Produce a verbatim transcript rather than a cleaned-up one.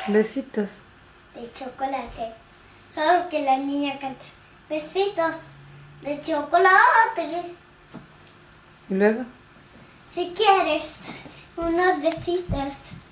Besitos. De chocolate. Solo que la niña canta. Besitos de chocolate. ¿Y luego? Si quieres unos besitos.